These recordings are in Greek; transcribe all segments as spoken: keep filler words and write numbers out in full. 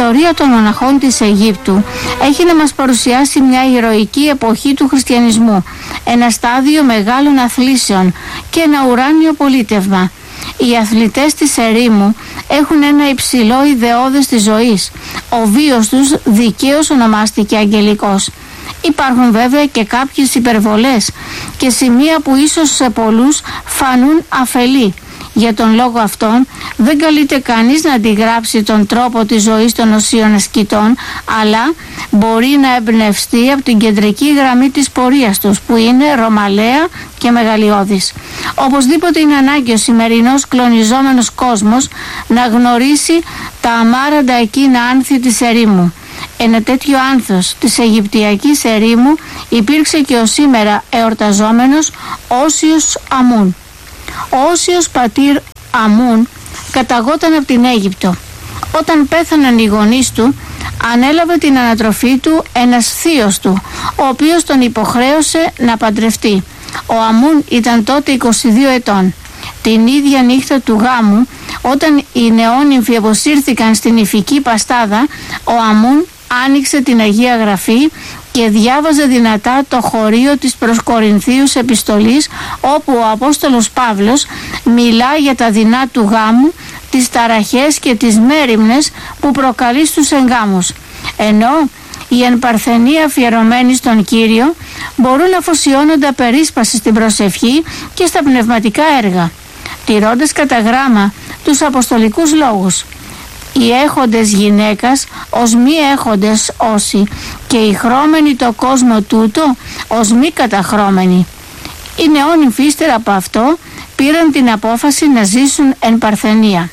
ιστορία των μοναχών της Αιγύπτου έχει να μας παρουσιάσει μια ηρωική εποχή του χριστιανισμού, ένα στάδιο μεγάλων αθλήσεων και ένα ουράνιο πολίτευμα. Οι αθλητές της ερήμου έχουν ένα υψηλό ιδεώδες της ζωής. Ο βίος τους δικαίως ονομάστηκε αγγελικός. Υπάρχουν βέβαια και κάποιες υπερβολές και σημεία που ίσως σε πολλούς φανούν αφελή. Για τον λόγο αυτόν δεν καλείται κανείς να αντιγράψει τον τρόπο της ζωής των οσίων ασκητών, αλλά μπορεί να εμπνευστεί από την κεντρική γραμμή της πορείας τους, που είναι ρωμαλαία και μεγαλειώδης. Οπωσδήποτε είναι ανάγκη ο σημερινός κλονιζόμενος κόσμος να γνωρίσει τα αμάραντα εκείνα άνθη της ερήμου. Ένα τέτοιο άνθος της Αιγυπτιακής ερήμου υπήρξε και ο σήμερα εορταζόμενος Όσιος Αμούν. Ο Όσιος πατήρ Αμούν καταγόταν από την Αίγυπτο. Όταν πέθαναν οι γονείς του, ανέλαβε την ανατροφή του ένας θείος του, ο οποίος τον υποχρέωσε να παντρευτεί. Ο Αμούν ήταν τότε είκοσι δύο ετών. Την ίδια νύχτα του γάμου, όταν οι νεόνυμφοι αποσύρθηκαν στην Ιφική Παστάδα, ο Αμούν άνοιξε την Αγία Γραφή και διάβαζε δυνατά το χωρίο της προς Κορινθίους επιστολής, όπου ο Απόστολος Παύλος μιλά για τα δεινά του γάμου, τις ταραχές και τις μέριμνες που προκαλεί στους εγγάμους. Ενώ οι εν παρθενοί αφιερωμένοι στον Κύριο μπορούν να αφοσιώνονται απερίσπαση στην προσευχή και στα πνευματικά έργα, τηρώντας κατά γράμμα τους αποστολικούς λόγους. Οι έχοντες γυναίκας ως μη έχοντες όσοι, και οι χρώμενοι το κόσμο τούτο ως μη καταχρώμενοι. Οι νεόνυμφοι ύστερα από αυτό πήραν την απόφαση να ζήσουν εν παρθενία.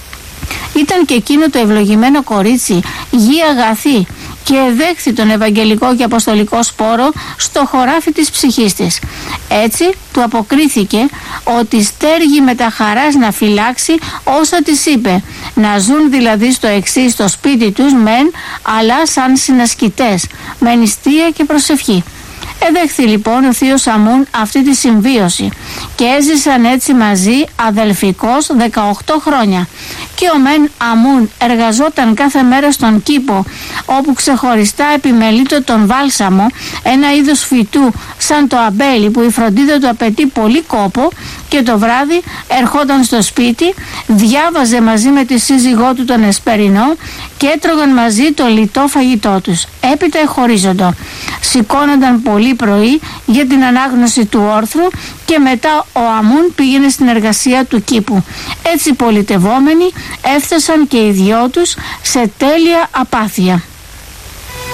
Ήταν και εκείνο το ευλογημένο κορίτσι γη αγαθή και εδέχθη τον Ευαγγελικό και Αποστολικό σπόρο στο χωράφι της ψυχής της. Έτσι του αποκρίθηκε ότι στέργει με τα χαράς να φυλάξει όσα της είπε, να ζουν δηλαδή στο εξής στο σπίτι τους μεν, αλλά σαν συνασκητές, με νηστεία και προσευχή. Εδέχθη λοιπόν ο θείος Αμούν αυτή τη συμβίωση και έζησαν έτσι μαζί αδελφικώς δεκαοκτώ χρόνια. Και ο μεν Αμούν εργαζόταν κάθε μέρα στον κήπο, όπου ξεχωριστά επιμελείτο τον βάλσαμο, ένα είδος φυτού σαν το αμπέλι που η φροντίδα του απαιτεί πολύ κόπο, και το βράδυ ερχόταν στο σπίτι, διάβαζε μαζί με τη σύζυγό του τον Εσπερινό και έτρωγαν μαζί το λιτό φαγητό τους. Έπειτα εχωρίζοντο. Σηκώνονταν πολύ πρωί για την ανάγνωση του όρθρου και μετά ο Αμούν πήγαινε στην εργασία του κήπου. Έτσι πολιτευόμενοι έφτασαν και οι δυο τους σε τέλεια απάθεια.